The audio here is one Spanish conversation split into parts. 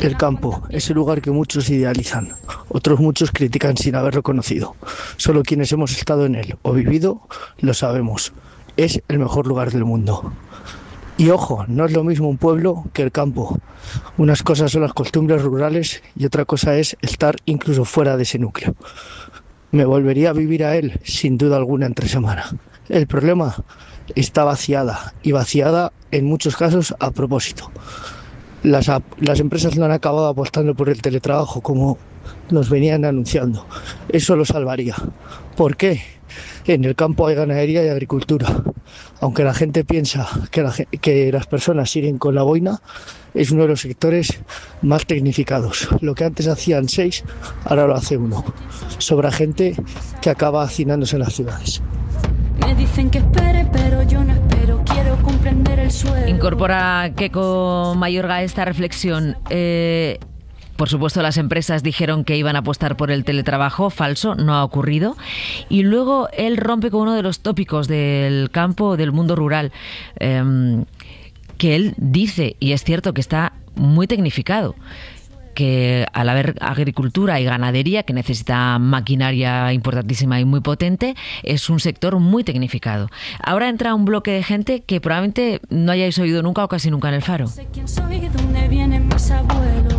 El campo, ese lugar que muchos idealizan, otros muchos critican sin haberlo conocido. Solo quienes hemos estado en él o vivido lo sabemos. Es el mejor lugar del mundo. Y ojo, no es lo mismo un pueblo que el campo. Unas cosas son las costumbres rurales y otra cosa es estar incluso fuera de ese núcleo. Me volvería a vivir a él, sin duda alguna, entre semana. El problema está vaciada y vaciada en muchos casos a propósito. Las empresas no han acabado apostando por el teletrabajo como nos venían anunciando. Eso lo salvaría. ¿Por qué? En el campo hay ganadería y agricultura. Aunque la gente piensa que las personas siguen con la boina, es uno de los sectores más tecnificados. Lo que antes hacían 6, ahora lo hace 1. Sobra gente que acaba hacinándose en las ciudades. Me dicen que espere, pero yo no espero. Quiero comprender el suelo. Incorpora Keiko Mayorga a esta reflexión. Por supuesto, las empresas dijeron que iban a apostar por el teletrabajo. Falso, no ha ocurrido. Y luego él rompe con uno de los tópicos del campo, del mundo rural, que él dice, y es cierto, que está muy tecnificado, que al haber agricultura y ganadería, que necesita maquinaria importantísima y muy potente, es un sector muy tecnificado. Ahora entra un bloque de gente que probablemente no hayáis oído nunca o casi nunca en El Faro. Sé quién soy, dónde vienen mis abuelos.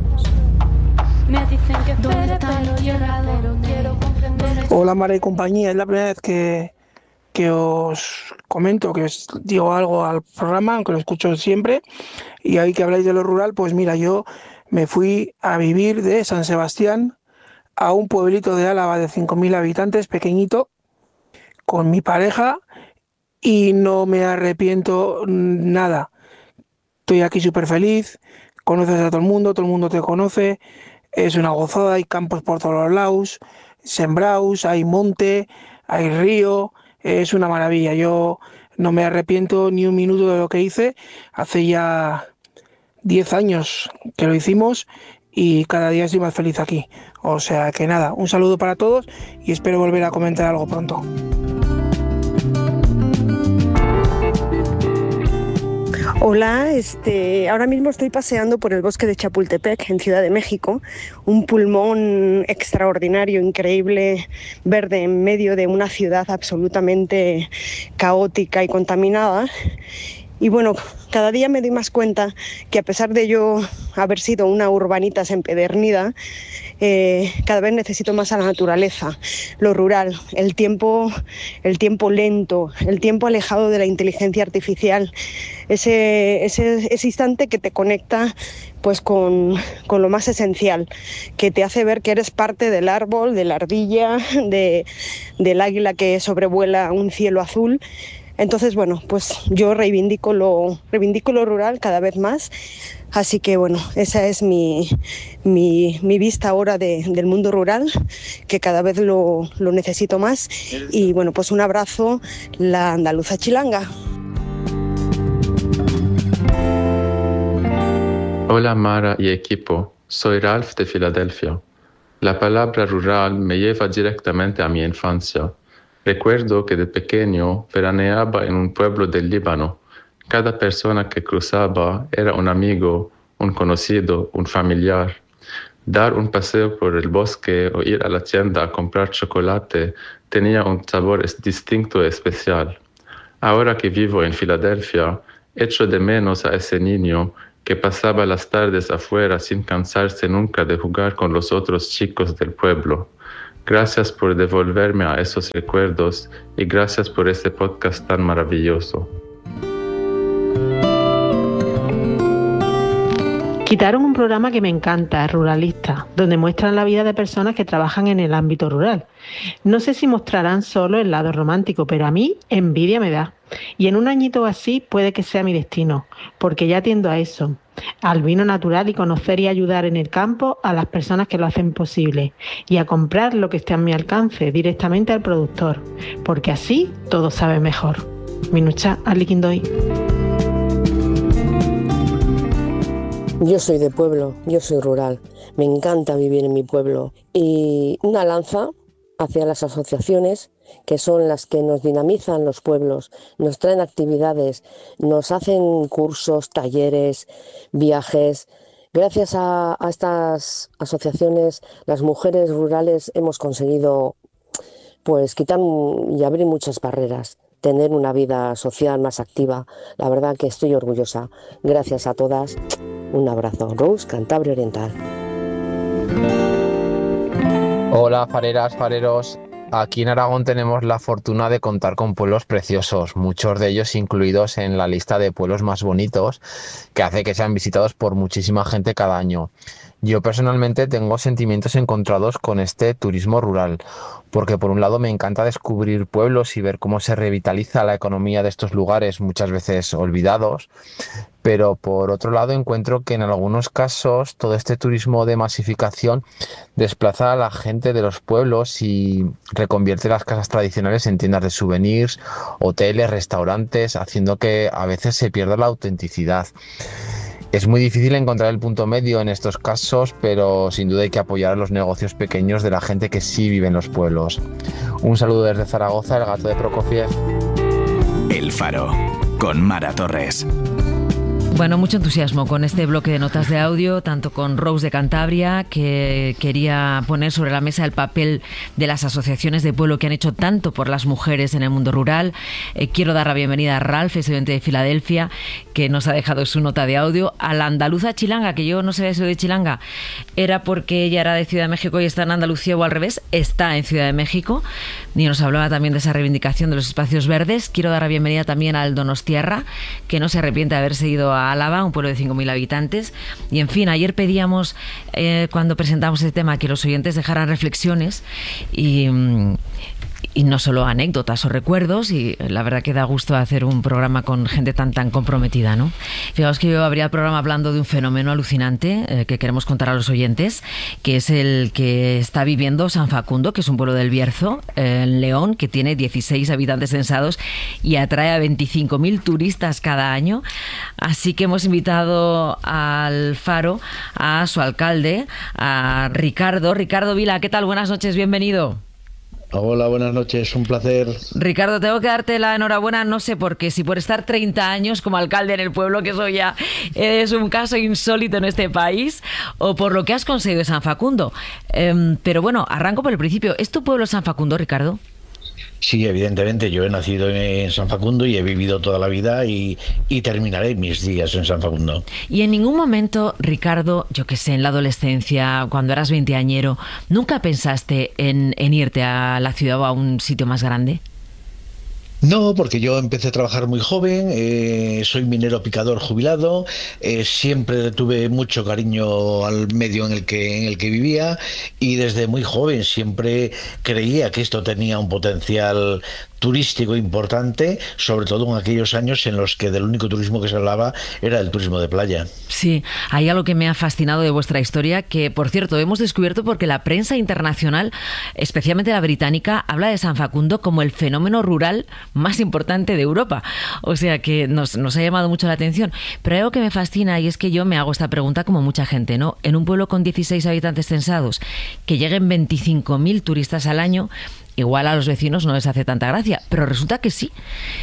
Me dicen que espere, pero yo no espero. Quiero comprender el Hola Mara y compañía, es la primera vez que os comento, que os digo algo al programa, aunque lo escucho siempre, y ahí que habláis de lo rural, pues mira, yo me fui a vivir de San Sebastián a un pueblito de Álava de 5.000 habitantes, pequeñito, con mi pareja, y no me arrepiento nada. Estoy aquí súper feliz, conoces a todo el mundo te conoce, es una gozada, hay campos por todos los lados, sembrados, hay monte, hay río, es una maravilla. Yo no me arrepiento ni un minuto de lo que hice. Hace ya 10 años que lo hicimos y cada día estoy más feliz aquí. O sea que nada, un saludo para todos y espero volver a comentar algo pronto. Hola, ahora mismo estoy paseando por el bosque de Chapultepec, en Ciudad de México, un pulmón extraordinario, increíble, verde en medio de una ciudad absolutamente caótica y contaminada. Y bueno, cada día me doy más cuenta que a pesar de yo haber sido una urbanitas empedernida, cada vez necesito más a la naturaleza, lo rural, el tiempo lento, el tiempo alejado de la inteligencia artificial, ese instante que te conecta pues con lo más esencial, que te hace ver que eres parte del árbol, de la ardilla, del águila que sobrevuela un cielo azul. Entonces, bueno, pues yo reivindico lo rural cada vez más. Así que, bueno, esa es mi vista ahora del mundo rural, que cada vez lo necesito más. Y, bueno, pues un abrazo, la andaluza chilanga. Hola Mara y equipo, soy Ralph de Filadelfia. La palabra rural me lleva directamente a mi infancia. Recuerdo que de pequeño veraneaba en un pueblo del Líbano. Cada persona que cruzaba era un amigo, un conocido, un familiar. Dar un paseo por el bosque o ir a la tienda a comprar chocolate tenía un sabor distinto y especial. Ahora que vivo en Filadelfia, echo de menos a ese niño que pasaba las tardes afuera sin cansarse nunca de jugar con los otros chicos del pueblo. Gracias por devolverme a esos recuerdos y gracias por este podcast tan maravilloso. Quitaron un programa que me encanta, Ruralista, donde muestran la vida de personas que trabajan en el ámbito rural. No sé si mostrarán solo el lado romántico, pero a mí envidia me da. Y en un añito así puede que sea mi destino, porque ya tiendo a eso, al vino natural y conocer y ayudar en el campo a las personas que lo hacen posible y a comprar lo que esté a mi alcance directamente al productor, porque así todo sabe mejor. Minucha Aliquindoy. Yo soy de pueblo, yo soy rural, me encanta vivir en mi pueblo y una lanza hacia las asociaciones que son las que nos dinamizan los pueblos, nos traen actividades, nos hacen cursos, talleres, viajes Gracias a estas asociaciones, las mujeres rurales hemos conseguido pues quitar y abrir muchas barreras, tener una vida social más activa. La verdad que estoy orgullosa. Gracias a todas. Un abrazo. Rose, Cantabria Oriental. Hola, fareras, fareros. Aquí en Aragón tenemos la fortuna de contar con pueblos preciosos, muchos de ellos incluidos en la lista de pueblos más bonitos, que hace que sean visitados por muchísima gente cada año. Yo personalmente tengo sentimientos encontrados con este turismo rural, porque por un lado me encanta descubrir pueblos y ver cómo se revitaliza la economía de estos lugares muchas veces olvidados, pero por otro lado encuentro que en algunos casos todo este turismo de masificación desplaza a la gente de los pueblos y reconvierte las casas tradicionales en tiendas de souvenirs, hoteles, restaurantes, haciendo que a veces se pierda la autenticidad. Es muy difícil encontrar el punto medio en estos casos, pero sin duda hay que apoyar a los negocios pequeños de la gente que sí vive en los pueblos. Un saludo desde Zaragoza, el gato de Prokofiev. El Faro, con Mara Torres. Bueno, mucho entusiasmo con este bloque de notas de audio, tanto con Rose de Cantabria, que quería poner sobre la mesa el papel de las asociaciones de pueblo que han hecho tanto por las mujeres en el mundo rural. Quiero dar la bienvenida a Ralph, estudiante de Filadelfia, que nos ha dejado su nota de audio, a la andaluza Chilanga, que yo no sabía eso de Chilanga, era porque ella era de Ciudad de México y está en Andalucía, o al revés, está en Ciudad de México, y nos hablaba también de esa reivindicación de los espacios verdes. Quiero dar la bienvenida también al Donostiarra, que no se arrepiente de haberse ido a Álava, un pueblo de 5.000 habitantes. Y en fin, ayer pedíamos, cuando presentamos este tema, que los oyentes dejaran reflexiones y no solo anécdotas o recuerdos, y la verdad que da gusto hacer un programa con gente tan comprometida, ¿no? Fijaos que yo abría el programa hablando de un fenómeno alucinante que queremos contar a los oyentes, que es el que está viviendo San Facundo, que es un pueblo del Bierzo, en León, que tiene 16 habitantes censados y atrae a 25.000 turistas cada año. Así que hemos invitado al Faro a su alcalde, a Ricardo Vila. ¿Qué tal? Buenas noches, bienvenido. Hola, buenas noches, un placer. Ricardo, tengo que darte la enhorabuena, no sé por qué, si por estar 30 años como alcalde en el pueblo, que eso ya es un caso insólito en este país, o por lo que has conseguido en San Facundo. Pero bueno, arranco por el principio. ¿Es tu pueblo San Facundo, Ricardo? Sí, evidentemente, yo he nacido en San Facundo y he vivido toda la vida y terminaré mis días en San Facundo. Y en ningún momento, Ricardo, yo que sé, en la adolescencia, cuando eras veinteañero, ¿nunca pensaste en irte a la ciudad o a un sitio más grande? No, porque yo empecé a trabajar muy joven, soy minero picador jubilado, siempre tuve mucho cariño al medio en el que vivía y desde muy joven siempre creía que esto tenía un potencial turístico importante, sobre todo en aquellos años en los que del único turismo que se hablaba era el turismo de playa. Sí, hay algo que me ha fascinado de vuestra historia, que por cierto hemos descubierto porque la prensa internacional, especialmente la británica, habla de San Facundo como el fenómeno rural más importante de Europa. O sea que nos ha llamado mucho la atención. Pero hay algo que me fascina, y es que yo me hago esta pregunta como mucha gente, ¿no? En un pueblo con 16 habitantes censados, que lleguen 25.000 turistas al año, igual a los vecinos no les hace tanta gracia, pero resulta que sí,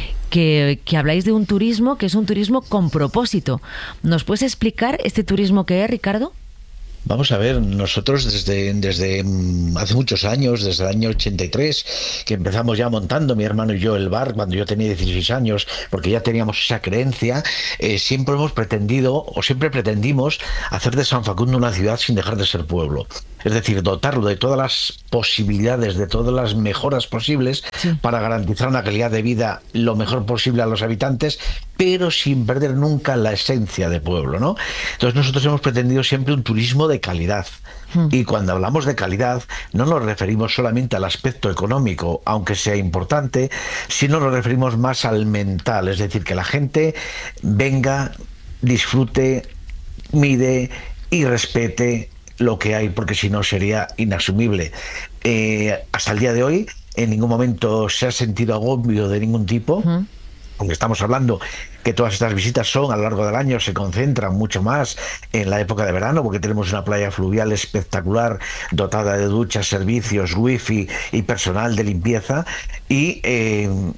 que habláis de un turismo que es un turismo con propósito. ¿Nos puedes explicar este turismo qué es, Ricardo? Vamos a ver, nosotros desde hace muchos años, desde el año 83, que empezamos ya montando mi hermano y yo el bar, cuando yo tenía 16 años, porque ya teníamos esa creencia, siempre hemos pretendido, o siempre pretendimos, hacer de San Facundo una ciudad sin dejar de ser pueblo. Es decir, dotarlo de todas las posibilidades, de todas las mejoras posibles, sí, para garantizar una calidad de vida lo mejor posible a los habitantes, pero sin perder nunca la esencia de pueblo, ¿no? Entonces nosotros hemos pretendido siempre un turismo de calidad. Y cuando hablamos de calidad no nos referimos solamente al aspecto económico, aunque sea importante, sino nos referimos más al mental, es decir, que la gente venga, disfrute, mire y respete lo que hay, porque si no sería inasumible. Hasta el día de hoy en ningún momento se ha sentido agobio de ningún tipo, porque estamos hablando que todas estas visitas son a lo largo del año, se concentran mucho más en la época de verano, porque tenemos una playa fluvial espectacular, dotada de duchas, servicios, wifi y personal de limpieza, y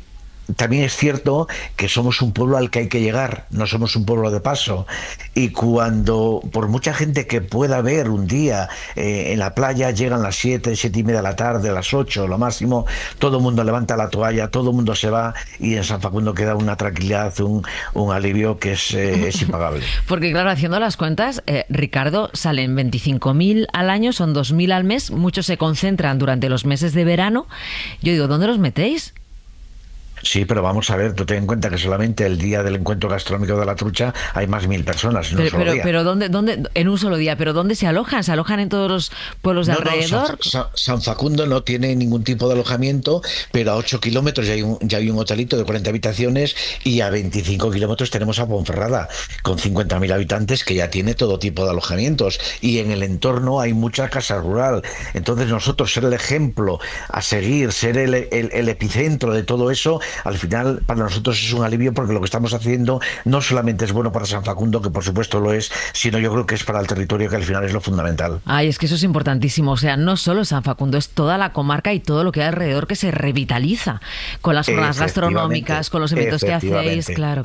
también es cierto que somos un pueblo al que hay que llegar, no somos un pueblo de paso. Y cuando, por mucha gente que pueda ver un día en la playa, llegan las 7, 7:30 de la tarde, las 8, lo máximo, todo el mundo levanta la toalla, todo el mundo se va, y en San Facundo queda una tranquilidad, un alivio que es impagable. Porque claro, haciendo las cuentas, Ricardo, salen 25.000 al año, son 2.000 al mes, muchos se concentran durante los meses de verano. Yo digo, ¿dónde los metéis? Sí, pero vamos a ver, tú ten en cuenta que solamente el día del encuentro gastronómico de la trucha hay más 1.000 personas en un solo día. Pero ¿dónde? En un solo día, pero ¿dónde se alojan? ¿Se alojan en todos los pueblos de alrededor? San Facundo no tiene ningún tipo de alojamiento, pero a 8 kilómetros ya hay un hotelito de 40 habitaciones, y a 25 kilómetros tenemos a Ponferrada, con 50.000 habitantes, que ya tiene todo tipo de alojamientos, y en el entorno hay mucha casa rural. Entonces nosotros ser el ejemplo a seguir, ser el epicentro de todo eso, al final para nosotros es un alivio, porque lo que estamos haciendo no solamente es bueno para San Facundo, que por supuesto lo es, sino yo creo que es para el territorio, que al final es lo fundamental. Ay, es que eso es importantísimo. O sea, no solo San Facundo, es toda la comarca y todo lo que hay alrededor que se revitaliza con las jornadas gastronómicas, con los eventos que hacéis. Claro.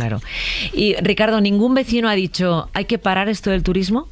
Y Ricardo, ¿ningún vecino ha dicho hay que parar esto del turismo?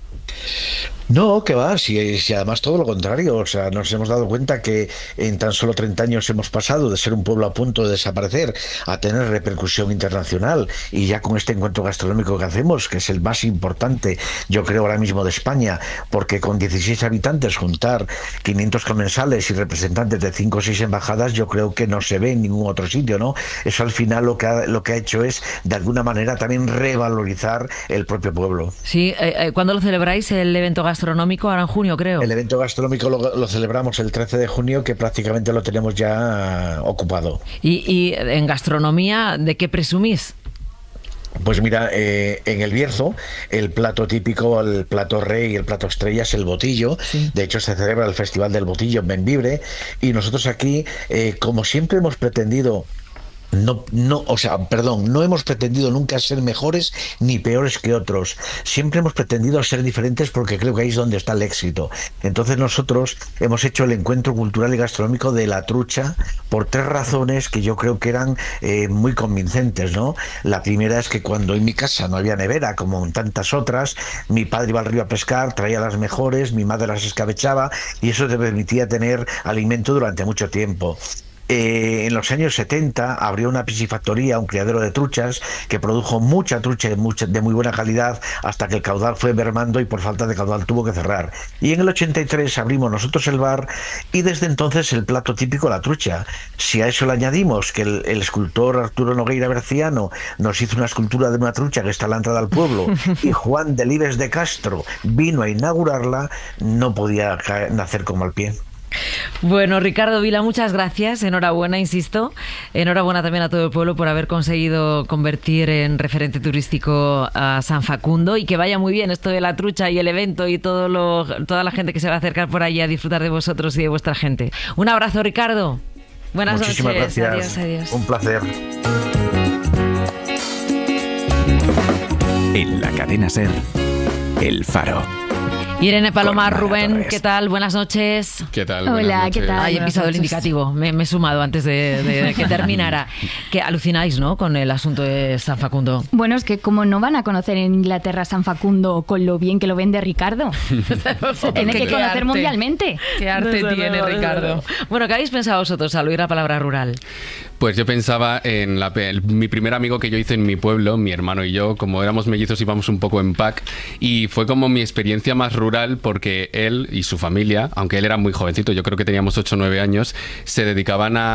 No, que va, si además todo lo contrario. O sea, nos hemos dado cuenta que en tan solo 30 años hemos pasado de ser un pueblo a punto de desaparecer a tener repercusión internacional, y ya con este encuentro gastronómico que hacemos, que es el más importante, yo creo, ahora mismo de España, porque con 16 habitantes juntar 500 comensales y representantes de 5 o 6 embajadas, yo creo que no se ve en ningún otro sitio, ¿no? Eso al final lo que ha hecho es, de alguna manera, también revalorizar el propio pueblo. Sí, ¿cuándo lo celebráis, el evento gastronómico? Ahora en junio, creo. El evento gastronómico lo celebramos el 13 de junio, que prácticamente lo tenemos ya ocupado. ¿Y en gastronomía de qué presumís? Pues mira, en el Bierzo, el plato típico, el plato rey, el plato estrella es el botillo. Sí. De hecho, se celebra el Festival del Botillo en Bembibre, y nosotros aquí, como siempre hemos pretendido... No hemos pretendido nunca ser mejores ni peores que otros. Siempre hemos pretendido ser diferentes, porque creo que ahí es donde está el éxito. Entonces nosotros hemos hecho el encuentro cultural y gastronómico de la trucha por 3 razones que yo creo que eran muy convincentes, ¿no? La primera es que cuando en mi casa no había nevera, como en tantas otras, mi padre iba al río a pescar, traía las mejores, mi madre las escabechaba, y eso te permitía tener alimento durante mucho tiempo. En los años 70 abrió una piscifactoría, un criadero de truchas, que produjo mucha trucha de muy buena calidad, hasta que el caudal fue mermando y por falta de caudal tuvo que cerrar. Y en el 83 abrimos nosotros el bar, y desde entonces el plato típico, la trucha. Si a eso le añadimos que el escultor Arturo Nogueira Berciano nos hizo una escultura de una trucha que está a la entrada del pueblo, y Juan Delibes de Castro vino a inaugurarla, no podía nacer con mal pie. Bueno, Ricardo Vila, muchas gracias, enhorabuena, insisto, enhorabuena también a todo el pueblo por haber conseguido convertir en referente turístico a San Facundo, y que vaya muy bien esto de la trucha y el evento y toda la gente que se va a acercar por allí a disfrutar de vosotros y de vuestra gente. Un abrazo, Ricardo. Buenas Muchísimas noches. Gracias. Adiós. Un placer. En la cadena SER, El Faro. Irene Palomar, Rubén, ¿qué tal? Buenas noches. ¿Qué tal? Hola, ¿qué tal? Ay, he pisado el indicativo, me he sumado antes de que terminara. Que alucináis, ¿no?, con el asunto de San Facundo. Bueno, es que como no van a conocer en Inglaterra San Facundo con lo bien que lo vende Ricardo. Se tiene que conocer mundialmente. Qué arte tiene Ricardo. Bueno, ¿qué habéis pensado vosotros al oír la palabra rural? Pues yo pensaba en mi primer amigo que yo hice en mi pueblo, mi hermano y yo, como éramos mellizos íbamos un poco en pack, y fue como mi experiencia más rural, porque él y su familia, aunque él era muy jovencito, yo creo que teníamos 8 o 9 años, se dedicaban a